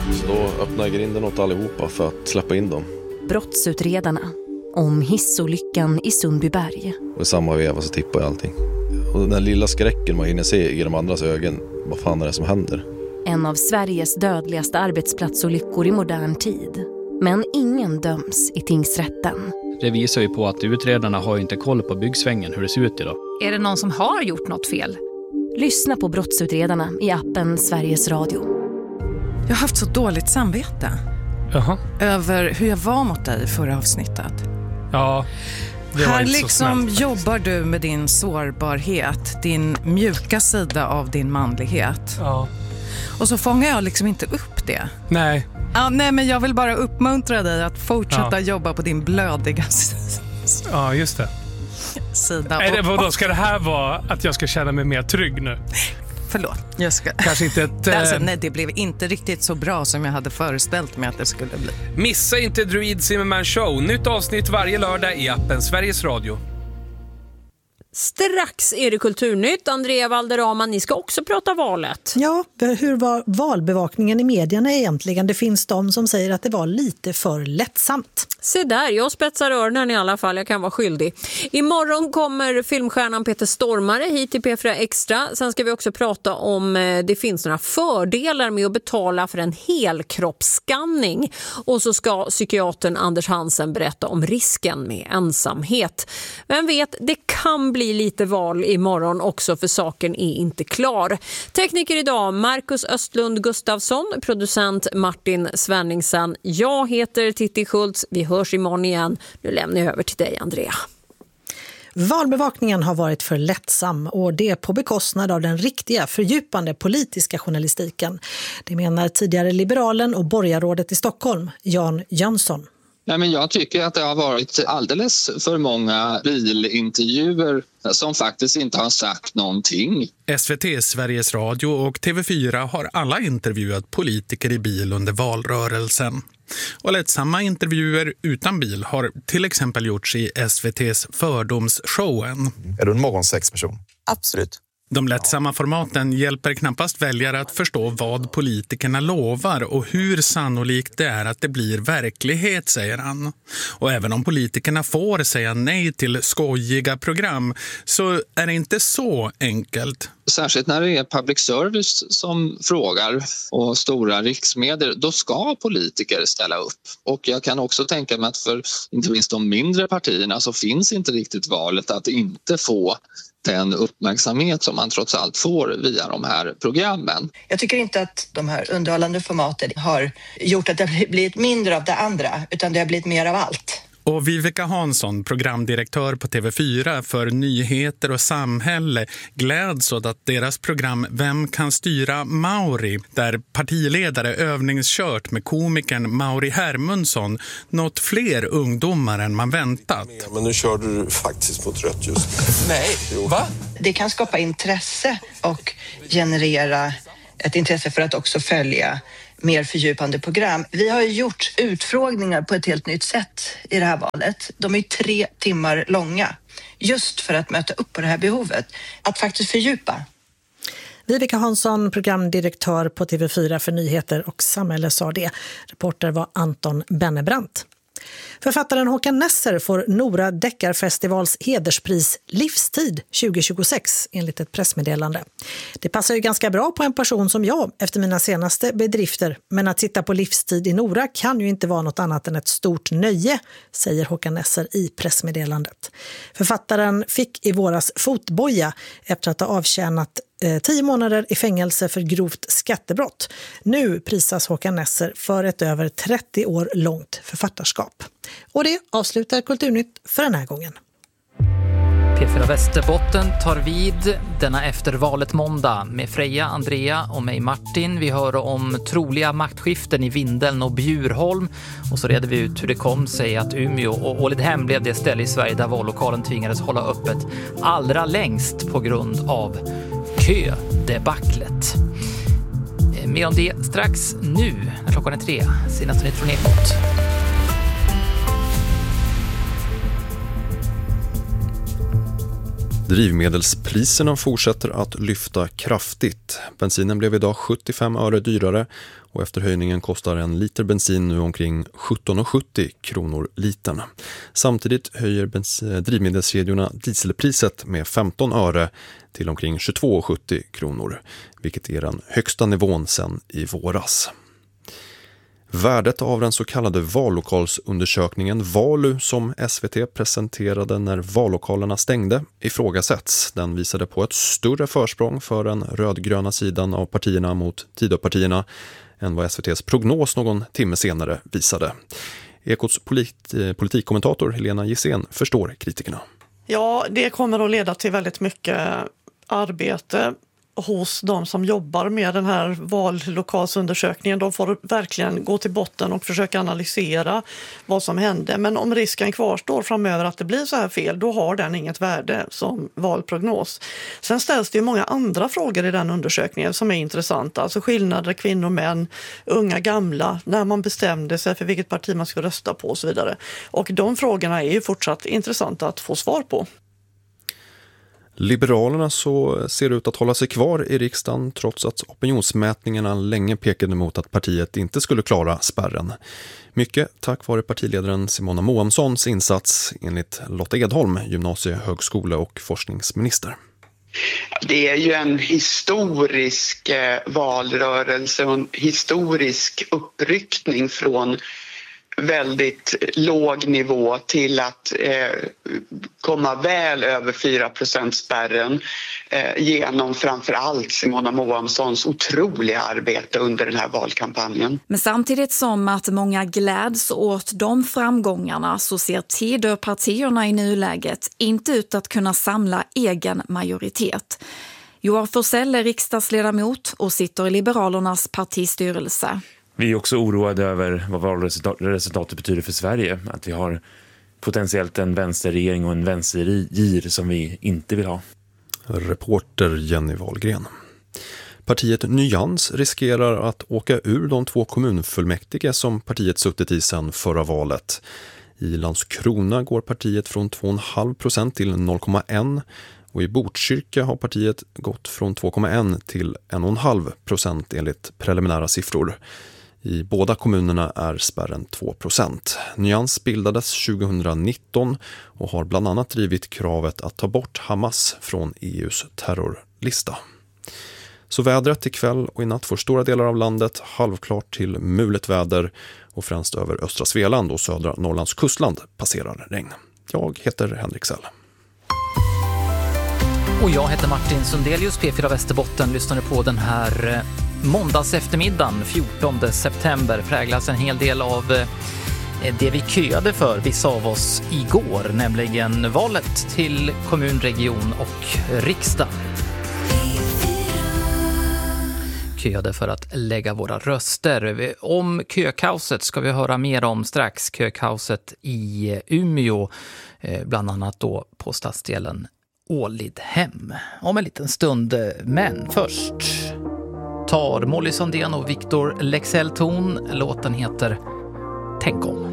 Så då öppnade jag grinden åt allihopa för att släppa in dem. Brottsutredarna om hissolyckan i Sundbyberg. Och i samma veva så tippade jag allting. Och den lilla skräcken man hinner se i de andras ögon, vad fan är det som händer? En av Sveriges dödligaste arbetsplatsolyckor i modern tid. Men ingen döms i tingsrätten. Det visar ju på att utredarna har ju inte koll på byggsvängen, hur det ser ut idag. Är det någon som har gjort något fel? Lyssna på Brottsutredarna i appen Sveriges Radio. Jag har haft så dåligt samvete. Jaha. Över hur jag var mot dig i förra avsnittet. Ja, det var här inte liksom så snällt. jobbar du med din sårbarhet, din mjuka sida av din manlighet. Ja. Och så fångar jag liksom inte upp det. Nej. Nej, men jag vill bara uppmuntra dig att fortsätta jobba på din blödiga Ja, just det. sida. Nej, det, då ska det här vara att jag ska känna mig mer trygg nu? Förlåt. Jag ska... Kanske inte ett... Alltså, nej, det blev inte riktigt så bra som jag hade föreställt mig att det skulle bli. Missa inte Druid Zimmerman Show. Nytt avsnitt varje lördag i appen Sveriges Radio. Strax är det Kulturnytt. Andrea Valderrama, ni ska också prata valet. Ja, hur var valbevakningen i medierna egentligen? Det finns de som säger att det var lite för lättsamt. Se där, jag spetsar öronen i alla fall, jag kan vara skyldig. Imorgon kommer filmstjärnan Peter Stormare hit till P4 Extra. Sen ska vi också prata om det finns några fördelar med att betala för en helkroppsskanning. Och så ska psykiatern Anders Hansen berätta om risken med ensamhet. Vem vet, det kan bli lite val imorgon också, för saken är inte klar. Tekniker idag Marcus Östlund Gustafsson, producent Martin Svenningsen. Jag heter Titti Schultz. Vi hörs imorgon igen. Nu lämnar jag över till dig, Andrea. Valbevakningen har varit för lättsam och det på bekostnad av den riktiga fördjupande politiska journalistiken. Det menar tidigare liberalen och borgarrådet i Stockholm, Jan Jönsson. Nej, men jag tycker att det har varit alldeles för många bilintervjuer som faktiskt inte har sagt någonting. SVT, Sveriges Radio och TV4 har alla intervjuat politiker i bil under valrörelsen. Och lättsamma intervjuer utan bil har till exempel gjorts i SVT:s fördomsshowen. Är du en morgonsexperson? Absolut. De lättsamma formaten hjälper knappast väljare att förstå vad politikerna lovar och hur sannolikt det är att det blir verklighet, säger han. Och även om politikerna får säga nej till skojiga program så är det inte så enkelt. Särskilt när det är public service som frågar och stora riksmedier, då ska politiker ställa upp. Och jag kan också tänka mig att för inte minst de mindre partierna så finns inte riktigt valet att inte få den uppmärksamhet som man trots allt får via de här programmen. Jag tycker inte att de här underhållande formaten har gjort att det har blivit mindre av det andra, utan det har blivit mer av allt. Och Viveka Hansson, programdirektör på TV4 för nyheter och samhälle, gläds åt att deras program Vem kan styra Mauri, där partiledare övningskört med komikern Mauri Hermundsson, nått fler ungdomar än man väntat. Men nu körde du faktiskt mot rött just. Nej, va? Det kan skapa intresse och generera ett intresse för att också följa mer fördjupande program. Vi har ju gjort utfrågningar på ett helt nytt sätt i det här valet. De är 3 timmar långa, just för att möta upp på det här behovet. Att faktiskt fördjupa. Viveka Hansson, programdirektör på TV4 för nyheter och samhälle, sa det. Reporter var Anton Bennebrandt. Författaren Håkan Nesser får Nora Deckarfestivals hederspris Livstid 2026 enligt ett pressmeddelande. Det passar ju ganska bra på en person som jag efter mina senaste bedrifter, men att sitta på livstid i Nora kan ju inte vara något annat än ett stort nöje, säger Håkan Nesser i pressmeddelandet. Författaren fick i våras fotboja efter att ha avtjänat 10 månader i fängelse för grovt skattebrott. Nu prisas Håkan Nesser för ett över 30 år långt författarskap. Och det avslutar Kulturnytt för den här gången. P4 Västerbotten tar vid denna efter valet måndag med Freja, Andrea och mig Martin. Vi hör om troliga maktskiften i Vindeln och Bjurholm. Och så reder vi ut hur det kom sig att Umeå och Ålidhem blev det ställe i Sverige där vallokalen tvingades hålla öppet allra längst på grund av ködebaclet. Mer om det strax nu när klockan är 3. Senaste nytt från Ekot. Drivmedelspriserna fortsätter att lyfta kraftigt. Bensinen blev idag 75 öre dyrare och efter höjningen kostar en liter bensin nu omkring 17,70 kronor litern. Samtidigt höjer drivmedelskedjorna dieselpriset med 15 öre till omkring 22,70 kronor, vilket är den högsta nivån sedan i våras. Värdet av den så kallade vallokalsundersökningen Valu som SVT presenterade när vallokalerna stängde ifrågasätts. Den visade på ett större försprång för den rödgröna sidan av partierna mot Tidöpartierna än vad SVTs prognos någon timme senare visade. Ekots politikkommentator Helena Gissén förstår kritikerna. Ja, det kommer att leda till väldigt mycket arbete hos de som jobbar med den här vallokalsundersökningen. De får verkligen gå till botten och försöka analysera vad som hände. Men om risken kvarstår framöver att det blir så här fel, då har den inget värde som valprognos. Sen ställs det ju många andra frågor i den undersökningen som är intressanta. Alltså skillnader kvinnor och män, unga, gamla, när man bestämde sig för vilket parti man ska rösta på och så vidare. Och de frågorna är ju fortsatt intressanta att få svar på. Liberalerna så ser ut att hålla sig kvar i riksdagen trots att opinionsmätningarna länge pekade mot att partiet inte skulle klara spärren. Mycket tack vare partiledaren Simona Moamssons insats enligt Lotta Edholm, gymnasie-, och forskningsminister. Det är ju en historisk valrörelse och en historisk uppryckning från väldigt låg nivå till att komma väl över 4%-spärren genom framförallt Simona Moamssons otroliga arbete under den här valkampanjen. Men samtidigt som att många gläds åt de framgångarna så ser Tidöpartierna i nuläget inte ut att kunna samla egen majoritet. Johan Forssell är riksdagsledamot och sitter i Liberalernas partistyrelse. Vi är också oroade över vad valresultatet betyder för Sverige. Att vi har potentiellt en vänsterregering och en vänstergir som vi inte vill ha. Reporter Jenny Wahlgren. Partiet Nyans riskerar att åka ur de 2 kommunfullmäktige som partiet suttit i sedan förra valet. I Landskrona går partiet från 2,5% till 0,1% och i Botkyrka har partiet gått från 2,1% till 1,5% enligt preliminära siffror. I båda kommunerna är spärren 2%. Nyans bildades 2019 och har bland annat drivit kravet att ta bort Hamas från EUs terrorlista. Så vädret ikväll och i natt får stora delar av landet halvklart till mulet väder och främst över östra Svealand och södra Norrlands kustland passerar regn. Jag heter Henrik Sell. Och jag heter Martin Sundelius, P4 Västerbotten. Lyssnar på den här måndags eftermiddagen 14 september. Präglas en hel del av det vi köade för, vissa av oss, igår. Nämligen valet till kommun, region och riksdag. Köade för att lägga våra röster. Om kökaoset ska vi höra mer om strax. Kökaoset i Umeå, bland annat då på stadsdelen Ålidhem om en liten stund. Men först tar Molly Sandén och Victor Lexell ton. Låten heter Tänk om.